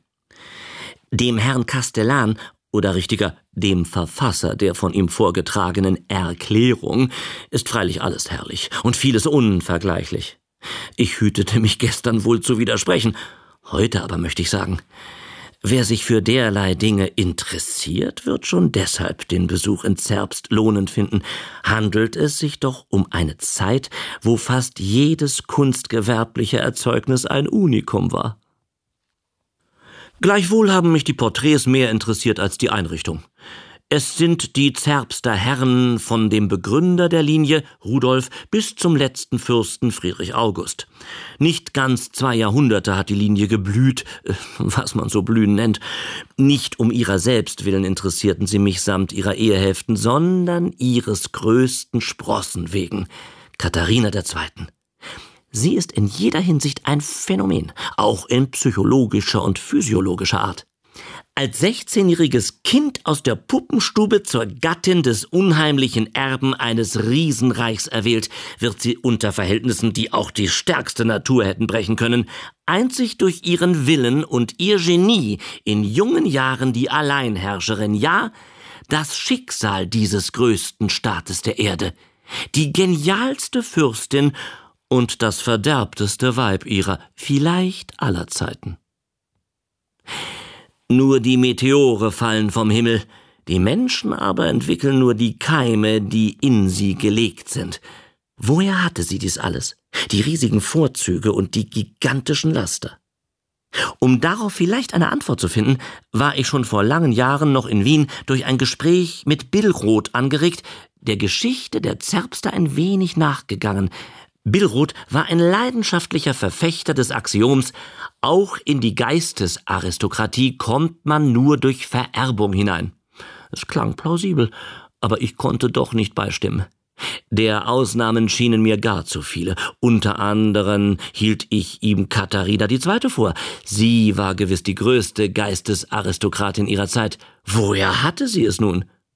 Dem Herrn Kastellan, oder richtiger, dem Verfasser der von ihm vorgetragenen Erklärung, ist freilich alles herrlich und vieles unvergleichlich. Ich hütete mich gestern wohl zu widersprechen, heute aber möchte ich sagen, wer sich für derlei Dinge interessiert, wird schon deshalb den Besuch in Zerbst lohnend finden. Handelt es sich doch um eine Zeit, wo fast jedes kunstgewerbliche Erzeugnis ein Unikum war. Gleichwohl haben mich die Porträts mehr interessiert als die Einrichtung. Es sind die Zerbster Herren von dem Begründer der Linie, Rudolf, bis zum letzten Fürsten Friedrich August. Nicht ganz zwei Jahrhunderte hat die Linie geblüht, was man so blühen nennt. Nicht um ihrer selbst willen interessierten sie mich samt ihrer Ehehälften, sondern ihres größten Sprossen wegen, Katharina der Zweiten. Sie ist in jeder Hinsicht ein Phänomen, auch in psychologischer und physiologischer Art. Als sechzehnjähriges Kind aus der Puppenstube zur Gattin des unheimlichen Erben eines Riesenreichs erwählt, wird sie unter Verhältnissen, die auch die stärkste Natur hätten brechen können, einzig durch ihren Willen und ihr Genie in jungen Jahren die Alleinherrscherin, ja, das Schicksal dieses größten Staates der Erde, die genialste Fürstin und das verderbteste Weib ihrer, vielleicht aller Zeiten. Nur die Meteore fallen vom Himmel, die Menschen aber entwickeln nur die Keime, die in sie gelegt sind. Woher hatte sie dies alles? Die riesigen Vorzüge und die gigantischen Laster? Um darauf vielleicht eine Antwort zu finden, war ich schon vor langen Jahren noch in Wien durch ein Gespräch mit Billroth angeregt, der Geschichte der Zerbster ein wenig nachgegangen. Billroth war ein leidenschaftlicher Verfechter des Axioms, auch in die Geistesaristokratie kommt man nur durch Vererbung hinein. Es klang plausibel, aber ich konnte doch nicht beistimmen. Der Ausnahmen schienen mir gar zu viele. Unter anderem hielt ich ihm Katharina die Zweite vor. Sie war gewiss die größte Geistesaristokratin ihrer Zeit. Woher hatte sie es nun?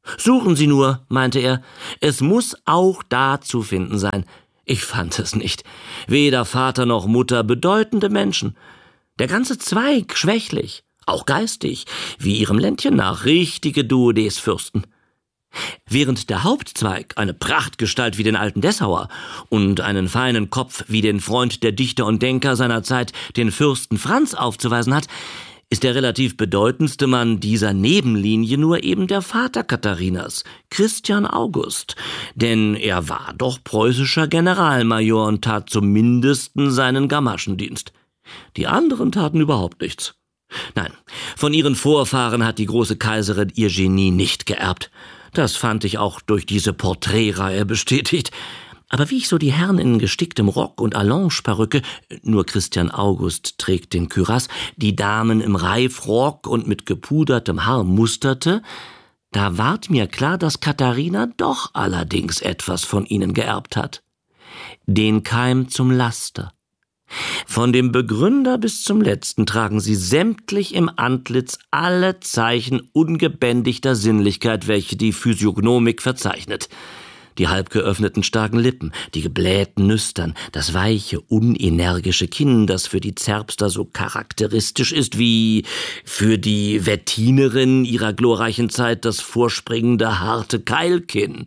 »Suchen Sie nur«, meinte er, »es muss auch da zu finden sein.« Ich fand es nicht. Weder Vater noch Mutter, bedeutende Menschen. Der ganze Zweig schwächlich, auch geistig, wie ihrem Ländchen nach, richtige Duodez-Fürsten. Während der Hauptzweig eine Prachtgestalt wie den alten Dessauer und einen feinen Kopf wie den Freund der Dichter und Denker seiner Zeit, den Fürsten Franz, aufzuweisen hat, ist der relativ bedeutendste Mann dieser Nebenlinie nur eben der Vater Katharinas, Christian August. Denn er war doch preußischer Generalmajor und tat zumindest seinen Gamaschendienst. Die anderen taten überhaupt nichts. Nein, von ihren Vorfahren hat die große Kaiserin ihr Genie nicht geerbt. Das fand ich auch durch diese Porträtreihe bestätigt. Aber wie ich so die Herren in gesticktem Rock und Allonge-Perücke, nur Christian August trägt den Kürass, die Damen im Reifrock und mit gepudertem Haar musterte, da ward mir klar, dass Katharina doch allerdings etwas von ihnen geerbt hat. Den Keim zum Laster. Von dem Begründer bis zum Letzten tragen sie sämtlich im Antlitz alle Zeichen ungebändigter Sinnlichkeit, welche die Physiognomik verzeichnet. Die halb geöffneten starken Lippen, die geblähten Nüstern, das weiche, unenergische Kinn, das für die Zerbster so charakteristisch ist wie für die Wettinerin ihrer glorreichen Zeit das vorspringende, harte Keilkinn.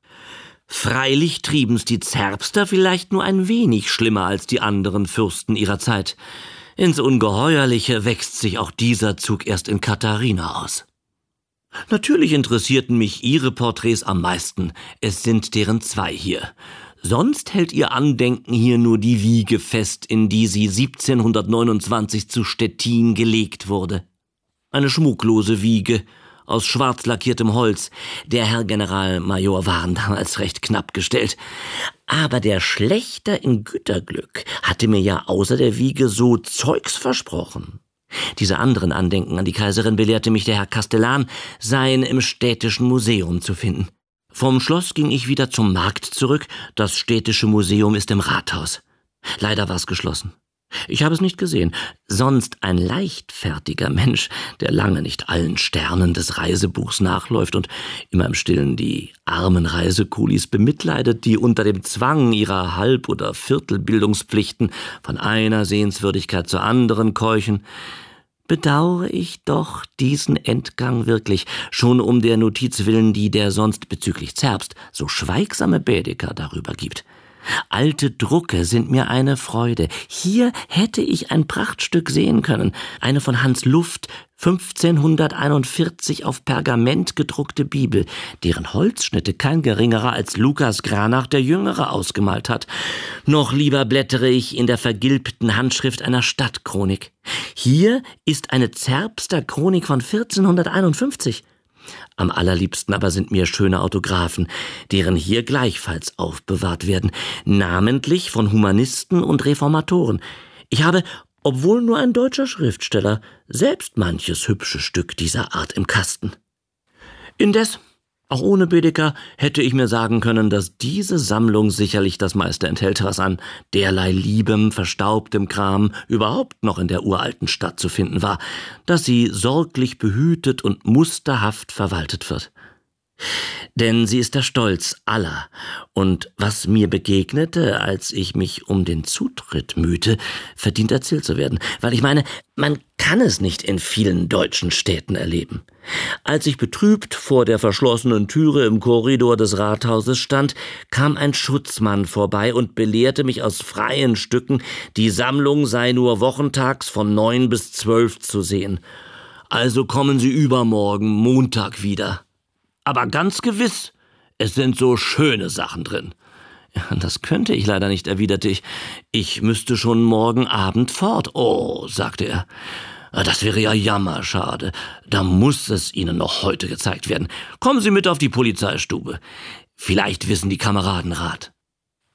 Freilich trieben's die Zerbster vielleicht nur ein wenig schlimmer als die anderen Fürsten ihrer Zeit. Ins Ungeheuerliche wächst sich auch dieser Zug erst in Katharina aus. Natürlich interessierten mich ihre Porträts am meisten. Es sind deren zwei hier. Sonst hält ihr Andenken hier nur die Wiege fest, in die sie siebzehnhundertneunundzwanzig zu Stettin gelegt wurde. Eine schmucklose Wiege aus schwarz lackiertem Holz. Der Herr Generalmajor waren damals recht knapp gestellt. Aber der Schlächter in Güterglück hatte mir ja außer der Wiege so Zeugs versprochen. Diese anderen Andenken an die Kaiserin belehrte mich der Herr Castellan, seien im Städtischen Museum zu finden. Vom Schloss ging ich wieder zum Markt zurück. Das Städtische Museum ist im Rathaus. Leider war es geschlossen. Ich habe es nicht gesehen. Sonst ein leichtfertiger Mensch, der lange nicht allen Sternen des Reisebuchs nachläuft und immer im Stillen die armen Reisekulis bemitleidet, die unter dem Zwang ihrer Halb- oder Viertelbildungspflichten von einer Sehenswürdigkeit zur anderen keuchen, bedauere ich doch diesen Entgang wirklich, schon um der Notiz willen, die der sonst bezüglich Zerbst so schweigsame Baedeker darüber gibt. Alte Drucke sind mir eine Freude. Hier hätte ich ein Prachtstück sehen können. Eine von Hans Luft fünfzehnhunderteinundvierzig auf Pergament gedruckte Bibel, deren Holzschnitte kein geringerer als Lukas Granach der Jüngere ausgemalt hat. Noch lieber blättere ich in der vergilbten Handschrift einer Stadtchronik. Hier ist eine Zerbster Chronik von vierzehnhunderteinundfünfzig. Am allerliebsten aber sind mir schöne Autographen, deren hier gleichfalls aufbewahrt werden, namentlich von Humanisten und Reformatoren. Ich habe, obwohl nur ein deutscher Schriftsteller, selbst manches hübsche Stück dieser Art im Kasten. Indes, auch ohne Baedeker hätte ich mir sagen können, dass diese Sammlung sicherlich das meiste enthält, was an derlei liebem, verstaubtem Kram überhaupt noch in der uralten Stadt zu finden war, dass sie sorglich behütet und musterhaft verwaltet wird. Denn sie ist der Stolz aller, und was mir begegnete, als ich mich um den Zutritt mühte, verdient erzählt zu werden, weil ich meine, man kann es nicht in vielen deutschen Städten erleben. Als ich betrübt vor der verschlossenen Türe im Korridor des Rathauses stand, kam ein Schutzmann vorbei und belehrte mich aus freien Stücken, die Sammlung sei nur wochentags von neun bis zwölf zu sehen. Also kommen Sie übermorgen, Montag, wieder. Aber ganz gewiss, es sind so schöne Sachen drin. Ja, das könnte ich leider nicht, erwiderte ich. Ich müsste schon morgen Abend fort. Oh, sagte er. Das wäre ja jammerschade. Da muss es Ihnen noch heute gezeigt werden. Kommen Sie mit auf die Polizeistube. Vielleicht wissen die Kameraden Rat.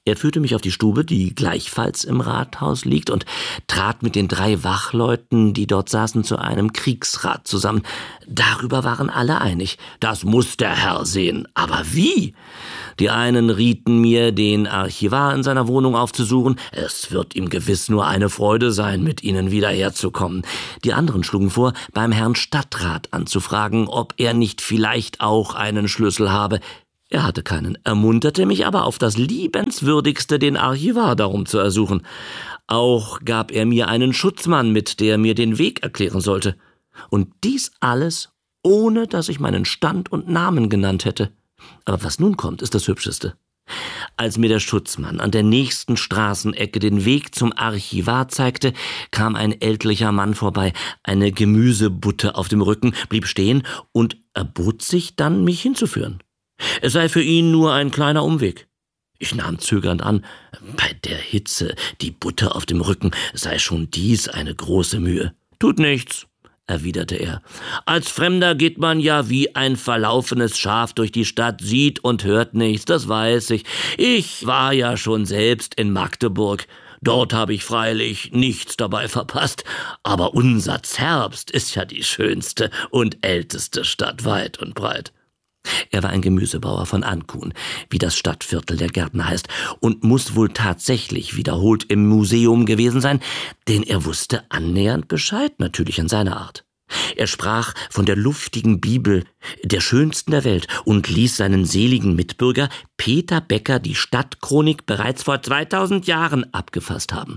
Er führte mich auf die Stube, die gleichfalls im Rathaus liegt, und trat mit den drei Wachleuten, die dort saßen, zu einem Kriegsrat zusammen. Darüber waren alle einig. Das muss der Herr sehen. Aber wie? Die einen rieten mir, den Archivar in seiner Wohnung aufzusuchen. Es wird ihm gewiss nur eine Freude sein, mit ihnen wieder herzukommen. Die anderen schlugen vor, beim Herrn Stadtrat anzufragen, ob er nicht vielleicht auch einen Schlüssel habe. Er hatte keinen, ermunterte mich aber auf das Liebenswürdigste, den Archivar darum zu ersuchen. Auch gab er mir einen Schutzmann mit, der mir den Weg erklären sollte. Und dies alles, ohne dass ich meinen Stand und Namen genannt hätte. Aber was nun kommt, ist das Hübscheste. Als mir der Schutzmann an der nächsten Straßenecke den Weg zum Archivar zeigte, kam ein ältlicher Mann vorbei, eine Gemüsebutte auf dem Rücken, blieb stehen und erbot sich dann, mich hinzuführen. Es sei für ihn nur ein kleiner Umweg. Ich nahm zögernd an, bei der Hitze, die Butter auf dem Rücken, sei schon dies eine große Mühe. »Tut nichts«, erwiderte er. »Als Fremder geht man ja wie ein verlaufenes Schaf durch die Stadt, sieht und hört nichts, das weiß ich. Ich war ja schon selbst in Magdeburg. Dort habe ich freilich nichts dabei verpasst, aber unser Zerbst ist ja die schönste und älteste Stadt weit und breit.« Er war ein Gemüsebauer von Ankun, wie das Stadtviertel der Gärtner heißt, und muss wohl tatsächlich wiederholt im Museum gewesen sein, denn er wusste annähernd Bescheid, natürlich in seiner Art. Er sprach von der luftigen Bibel, der schönsten der Welt, und ließ seinen seligen Mitbürger Peter Becker die Stadtchronik bereits vor zweitausend Jahren abgefasst haben.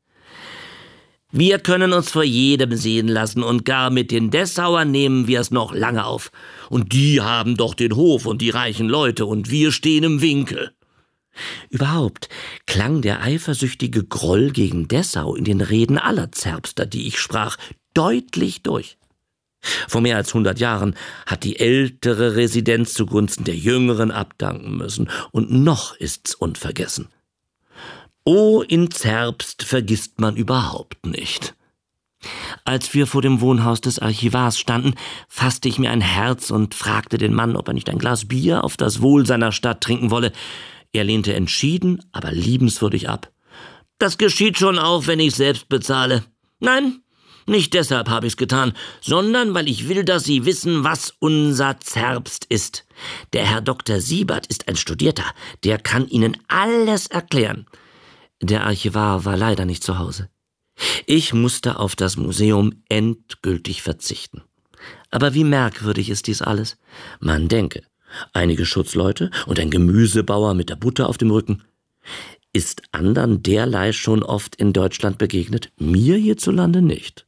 Wir können uns vor jedem sehen lassen, und gar mit den Dessauern nehmen wir es noch lange auf. Und die haben doch den Hof und die reichen Leute, und wir stehen im Winkel. Überhaupt klang der eifersüchtige Groll gegen Dessau in den Reden aller Zerbster, die ich sprach, deutlich durch. Vor mehr als hundert Jahren hat die ältere Residenz zugunsten der jüngeren abdanken müssen, und noch ist's unvergessen. Oh, in Zerbst vergisst man überhaupt nicht. Als wir vor dem Wohnhaus des Archivars standen, fasste ich mir ein Herz und fragte den Mann, ob er nicht ein Glas Bier auf das Wohl seiner Stadt trinken wolle. Er lehnte entschieden, aber liebenswürdig ab. »Das geschieht schon auch, wenn ich selbst bezahle. Nein, nicht deshalb habe ich's getan, sondern weil ich will, dass Sie wissen, was unser Zerbst ist. Der Herr Doktor Siebert ist ein Studierter, der kann Ihnen alles erklären.« Der Archivar war leider nicht zu Hause. Ich musste auf das Museum endgültig verzichten. Aber wie merkwürdig ist dies alles? Man denke, einige Schutzleute und ein Gemüsebauer mit der Butter auf dem Rücken. Ist andern derlei schon oft in Deutschland begegnet? Mir hierzulande nicht.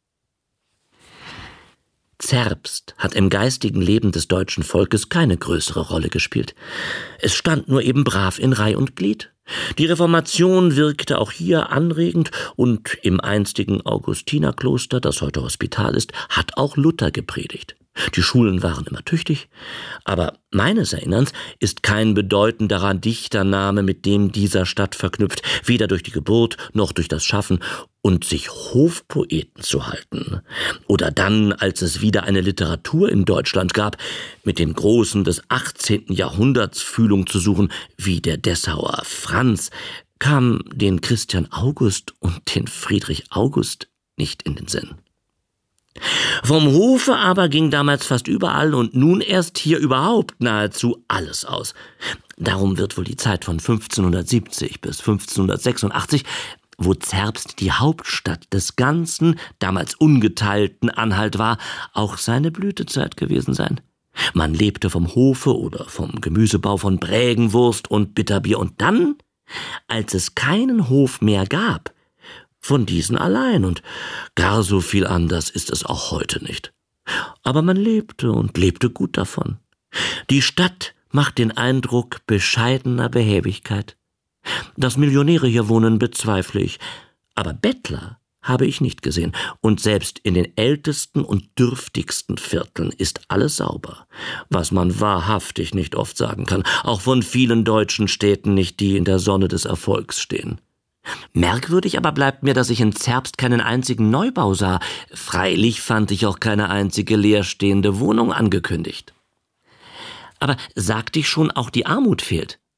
Zerbst hat im geistigen Leben des deutschen Volkes keine größere Rolle gespielt. Es stand nur eben brav in Reih und Glied. Die Reformation wirkte auch hier anregend, und im einstigen Augustinerkloster, das heute Hospital ist, hat auch Luther gepredigt. Die Schulen waren immer tüchtig, aber meines Erinnerns ist kein bedeutenderer Dichtername mit dem dieser Stadt verknüpft, weder durch die Geburt noch durch das Schaffen, und sich Hofpoeten zu halten. Oder dann, als es wieder eine Literatur in Deutschland gab, mit den Großen des achtzehnten Jahrhunderts Fühlung zu suchen, wie der Dessauer Franz, kam den Christian August und den Friedrich August nicht in den Sinn. Vom Hofe aber ging damals fast überall und nun erst hier überhaupt nahezu alles aus. Darum wird wohl die Zeit von fünfzehnhundertsiebzig bis fünfzehnhundertsechsundachtzig, wo Zerbst die Hauptstadt des ganzen, damals ungeteilten Anhalt war, auch seine Blütezeit gewesen sein. Man lebte vom Hofe oder vom Gemüsebau, von Brägenwurst und Bitterbier, und dann, als es keinen Hof mehr gab, von diesen allein, und gar so viel anders ist es auch heute nicht. Aber man lebte und lebte gut davon. Die Stadt macht den Eindruck bescheidener Behäbigkeit. Dass Millionäre hier wohnen, bezweifle ich, aber Bettler habe ich nicht gesehen, und selbst in den ältesten und dürftigsten Vierteln ist alles sauber, was man wahrhaftig nicht oft sagen kann, auch von vielen deutschen Städten nicht, die in der Sonne des Erfolgs stehen. Merkwürdig aber bleibt mir, dass ich in Zerbst keinen einzigen Neubau sah. Freilich fand ich auch keine einzige leerstehende Wohnung angekündigt. Aber sagte ich schon, auch die Armut fehlt?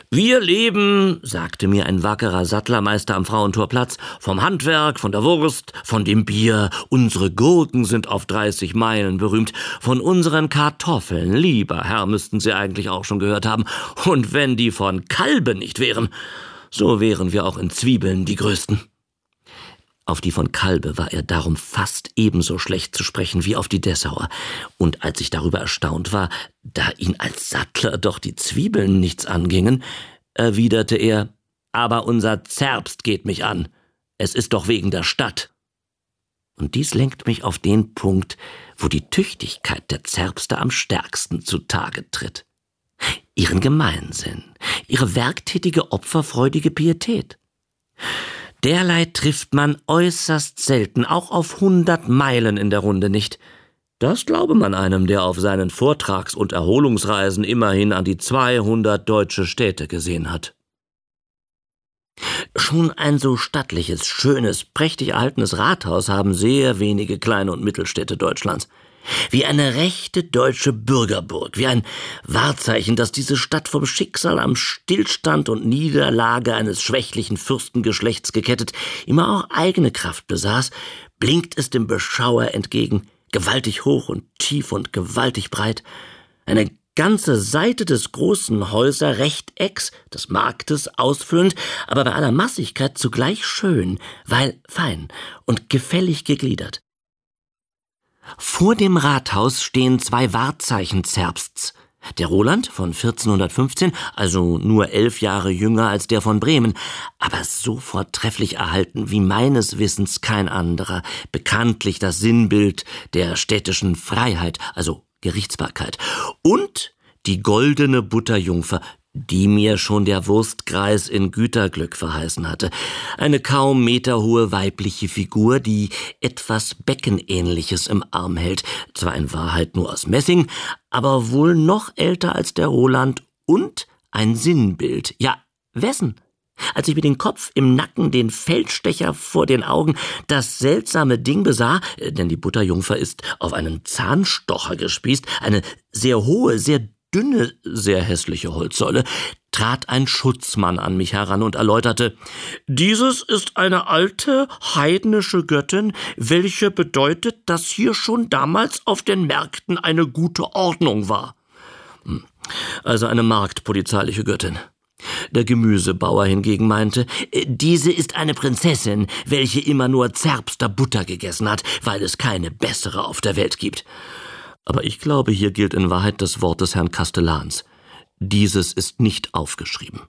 Wir leben, sagte mir ein wackerer Sattlermeister am Frauentorplatz, vom Handwerk, von der Wurst, von dem Bier. Unsere Gurken sind auf dreißig Meilen berühmt. Von unseren Kartoffeln, lieber Herr, müssten Sie eigentlich auch schon gehört haben. Und wenn die von Kalbe nicht wären, so wären wir auch in Zwiebeln die Größten. Auf die von Kalbe war er darum fast ebenso schlecht zu sprechen wie auf die Dessauer. Und als ich darüber erstaunt war, da ihn als Sattler doch die Zwiebeln nichts angingen, erwiderte er, »Aber unser Zerbst geht mich an. Es ist doch wegen der Stadt.« Und dies lenkt mich auf den Punkt, wo die Tüchtigkeit der Zerbste am stärksten zutage tritt. Ihren Gemeinsinn, ihre werktätige, opferfreudige Pietät. Derlei trifft man äußerst selten, auch auf hundert Meilen in der Runde nicht. Das glaube man einem, der auf seinen Vortrags- und Erholungsreisen immerhin an die zweihundert deutsche Städte gesehen hat. Schon ein so stattliches, schönes, prächtig erhaltenes Rathaus haben sehr wenige kleine und Mittelstädte Deutschlands. Wie eine rechte deutsche Bürgerburg, wie ein Wahrzeichen, dass diese Stadt vom Schicksal am Stillstand und Niederlage eines schwächlichen Fürstengeschlechts gekettet immer auch eigene Kraft besaß, blinkt es dem Beschauer entgegen, gewaltig hoch und tief und gewaltig breit. Eine ganze Seite des großen Häuserrechtecks, des Marktes ausfüllend, aber bei aller Massigkeit zugleich schön, weil fein und gefällig gegliedert. Vor dem Rathaus stehen zwei Wahrzeichen Zerbsts. Der Roland von vierzehnhundertfünfzehn, also nur elf Jahre jünger als der von Bremen, aber so vortrefflich erhalten wie meines Wissens kein anderer, bekanntlich das Sinnbild der städtischen Freiheit, also Gerichtsbarkeit. Und die goldene Butterjungfer, die mir schon der Wurstkreis in Güterglück verheißen hatte. Eine kaum meterhohe weibliche Figur, die etwas Beckenähnliches im Arm hält, zwar in Wahrheit nur aus Messing, aber wohl noch älter als der Roland und ein Sinnbild. Ja, wessen? Als ich mir den Kopf im Nacken, den Feldstecher vor den Augen, das seltsame Ding besah, denn die Butterjungfer ist auf einen Zahnstocher gespießt, eine sehr hohe, sehr dünne, sehr hässliche Holzsäule, trat ein Schutzmann an mich heran und erläuterte, »Dieses ist eine alte, heidnische Göttin, welche bedeutet, dass hier schon damals auf den Märkten eine gute Ordnung war.« Also eine marktpolizeiliche Göttin. Der Gemüsebauer hingegen meinte, diese ist eine Prinzessin, welche immer nur Zerbster Butter gegessen hat, weil es keine bessere auf der Welt gibt. Aber ich glaube, hier gilt in Wahrheit das Wort des Herrn Kastellans. Dieses ist nicht aufgeschrieben.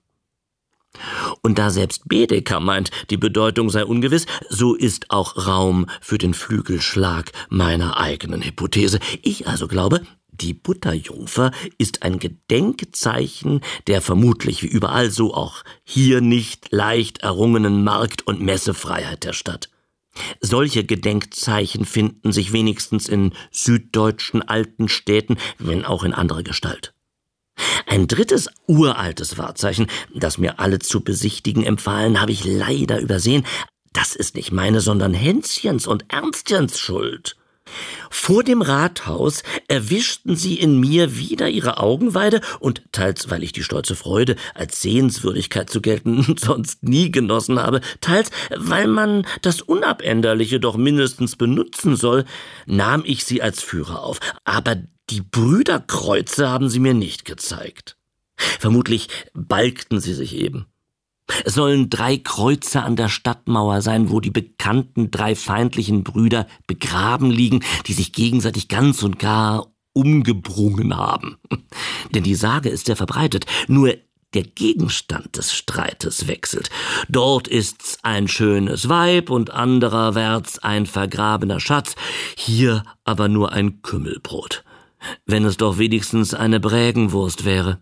Und da selbst Bedecker meint, die Bedeutung sei ungewiss, so ist auch Raum für den Flügelschlag meiner eigenen Hypothese. Ich also glaube, die Butterjungfer ist ein Gedenkzeichen der vermutlich wie überall so auch hier nicht leicht errungenen Markt- und Messefreiheit der Stadt. Solche Gedenkzeichen finden sich wenigstens in süddeutschen alten Städten, wenn auch in anderer Gestalt. Ein drittes uraltes Wahrzeichen, das mir alle zu besichtigen empfahlen, habe ich leider übersehen. Das ist nicht meine, sondern Hänschens und Ernstchens Schuld. Vor dem Rathaus erwischten sie in mir wieder ihre Augenweide und teils, weil ich die stolze Freude als Sehenswürdigkeit zu gelten sonst nie genossen habe, teils, weil man das Unabänderliche doch mindestens benutzen soll, nahm ich sie als Führer auf. Aber die Brüderkreuze haben sie mir nicht gezeigt. Vermutlich balgten sie sich eben. Es sollen drei Kreuze an der Stadtmauer sein, wo die bekannten drei feindlichen Brüder begraben liegen, die sich gegenseitig ganz und gar umgebrungen haben. Denn die Sage ist sehr verbreitet, nur der Gegenstand des Streites wechselt. Dort ist's ein schönes Weib und andererwärts ein vergrabener Schatz, hier aber nur ein Kümmelbrot. Wenn es doch wenigstens eine Brägenwurst wäre.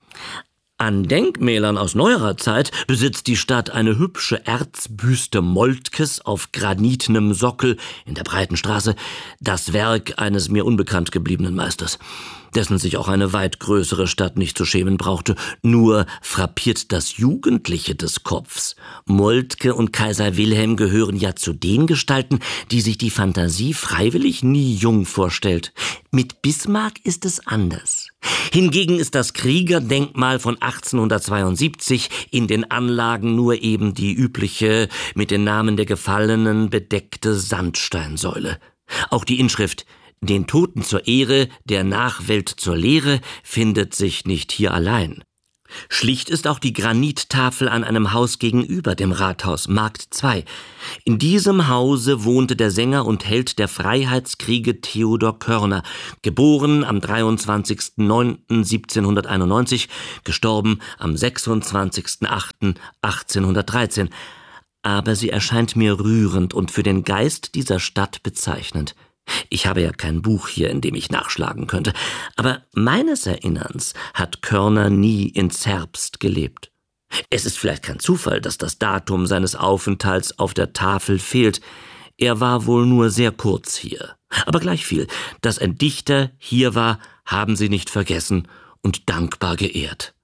An Denkmälern aus neuerer Zeit besitzt die Stadt eine hübsche Erzbüste Moltkes auf granitnem Sockel in der breiten Straße, das Werk eines mir unbekannt gebliebenen Meisters. dessen sich auch eine weit größere Stadt nicht zu schämen brauchte. Nur frappiert das Jugendliche des Kopfs. Moltke und Kaiser Wilhelm gehören ja zu den Gestalten, die sich die Fantasie freiwillig nie jung vorstellt. Mit Bismarck ist es anders. Hingegen ist das Kriegerdenkmal von achtzehnhundertzweiundsiebzig in den Anlagen nur eben die übliche, mit den Namen der Gefallenen bedeckte Sandsteinsäule. Auch die Inschrift »Den Toten zur Ehre, der Nachwelt zur Lehre« findet sich nicht hier allein. Schlicht ist auch die Granittafel an einem Haus gegenüber dem Rathaus, Markt zwei. In diesem Hause wohnte der Sänger und Held der Freiheitskriege Theodor Körner, geboren am dreiundzwanzigsten neunten siebzehnhunderteinundneunzig, gestorben am sechsundzwanzigsten achten achtzehnhundertdreizehn. Aber sie erscheint mir rührend und für den Geist dieser Stadt bezeichnend. Ich habe ja kein Buch hier, in dem ich nachschlagen könnte, aber meines Erinnerns hat Körner nie in Zerbst gelebt. Es ist vielleicht kein Zufall, dass das Datum seines Aufenthalts auf der Tafel fehlt. Er war wohl nur sehr kurz hier. Aber gleichviel, dass ein Dichter hier war, haben sie nicht vergessen und dankbar geehrt.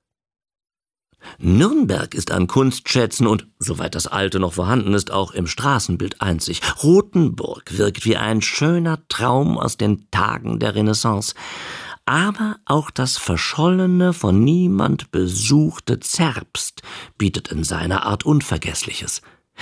Nürnberg ist an Kunstschätzen und, soweit das Alte noch vorhanden ist, auch im Straßenbild einzig. Rothenburg wirkt wie ein schöner Traum aus den Tagen der Renaissance. Aber auch das verschollene, von niemand besuchte Zerbst bietet in seiner Art Unvergessliches.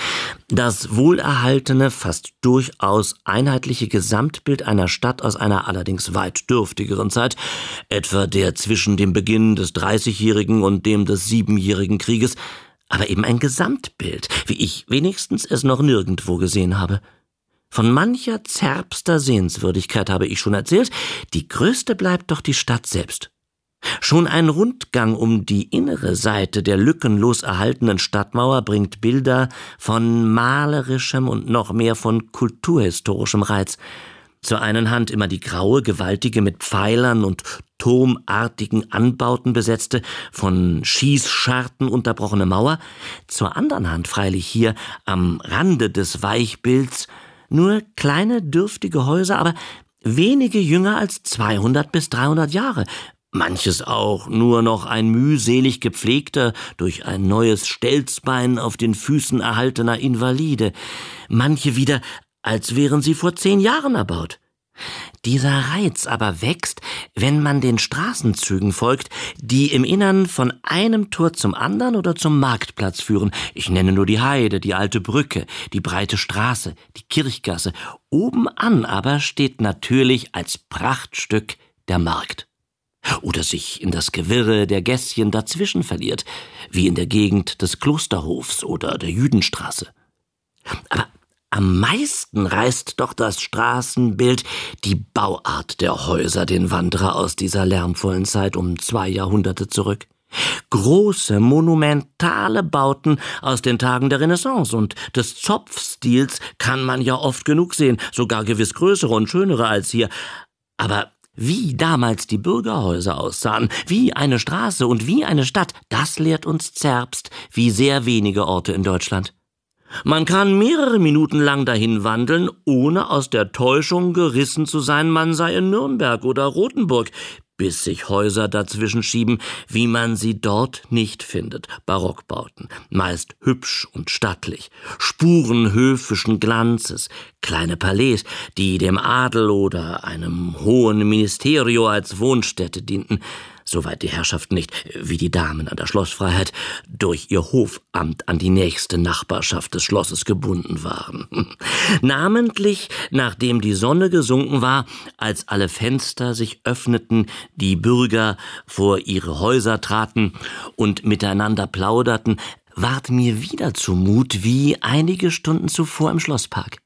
Das wohlerhaltene, fast durchaus einheitliche Gesamtbild einer Stadt aus einer allerdings weit dürftigeren Zeit, etwa der zwischen dem Beginn des Dreißigjährigen und dem des Siebenjährigen Krieges, aber eben ein Gesamtbild, wie ich wenigstens es noch nirgendwo gesehen habe. Von mancher Zerbster Sehenswürdigkeit habe ich schon erzählt, die größte bleibt doch die Stadt selbst. Schon ein Rundgang um die innere Seite der lückenlos erhaltenen Stadtmauer bringt Bilder von malerischem und noch mehr von kulturhistorischem Reiz. Zur einen Hand immer die graue, gewaltige, mit Pfeilern und turmartigen Anbauten besetzte, von Schießscharten unterbrochene Mauer, zur anderen Hand freilich hier am Rande des Weichbilds nur kleine, dürftige Häuser, aber wenige jünger als zweihundert bis dreihundert Jahre, manches auch nur noch ein mühselig gepflegter, durch ein neues Stelzbein auf den Füßen erhaltener Invalide, manche wieder, als wären sie vor zehn Jahren erbaut. Dieser Reiz aber wächst, wenn man den Straßenzügen folgt, die im Innern von einem Tor zum anderen oder zum Marktplatz führen. Ich nenne nur die Heide, die alte Brücke, die breite Straße, die Kirchgasse. Obenan aber steht natürlich als Prachtstück der Markt. Oder sich in das Gewirre der Gässchen dazwischen verliert, wie in der Gegend des Klosterhofs oder der Jüdenstraße. Aber am meisten reißt doch das Straßenbild die Bauart der Häuser den Wanderer aus dieser lärmvollen Zeit um zwei Jahrhunderte zurück. Große, monumentale Bauten aus den Tagen der Renaissance und des Zopfstils kann man ja oft genug sehen, sogar gewiss größere und schönere als hier. Aber wie damals die Bürgerhäuser aussahen, wie eine Straße und wie eine Stadt, das lehrt uns Zerbst, wie sehr wenige Orte in Deutschland. Man kann mehrere Minuten lang dahin wandeln, ohne aus der Täuschung gerissen zu sein, man sei in Nürnberg oder Rothenburg, bis sich Häuser dazwischen schieben, wie man sie dort nicht findet. Barockbauten, meist hübsch und stattlich, Spuren höfischen Glanzes, kleine Palais, die dem Adel oder einem hohen Ministerio als Wohnstätte dienten, soweit die Herrschaften nicht, wie die Damen an der Schlossfreiheit, durch ihr Hofamt an die nächste Nachbarschaft des Schlosses gebunden waren. Namentlich, nachdem die Sonne gesunken war, als alle Fenster sich öffneten, die Bürger vor ihre Häuser traten und miteinander plauderten, ward mir wieder zumut wie einige Stunden zuvor im Schlosspark.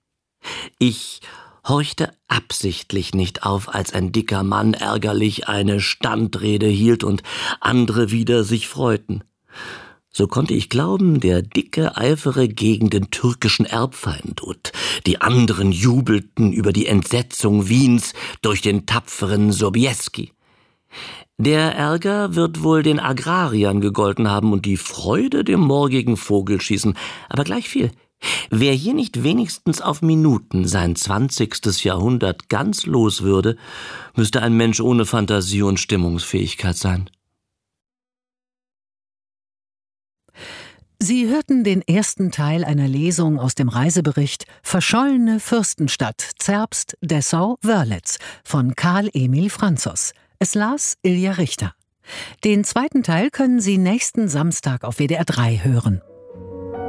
Ich horchte absichtlich nicht auf, als ein dicker Mann ärgerlich eine Standrede hielt und andere wieder sich freuten. So konnte ich glauben, der Dicke eifere gegen den türkischen Erbfeind und die anderen jubelten über die Entsetzung Wiens durch den tapferen Sobieski. Der Ärger wird wohl den Agrariern gegolten haben und die Freude dem morgigen Vogelschießen. Aber gleich viel. Wer hier nicht wenigstens auf Minuten sein zwanzigstes Jahrhundert ganz los würde, müsste ein Mensch ohne Fantasie und Stimmungsfähigkeit sein. Sie hörten den ersten Teil einer Lesung aus dem Reisebericht »Verschollene Fürstenstadt Zerbst, Dessau, Wörlitz« von Karl Emil Franzos. Es las Ilja Richter. Den zweiten Teil können Sie nächsten Samstag auf W D R drei hören.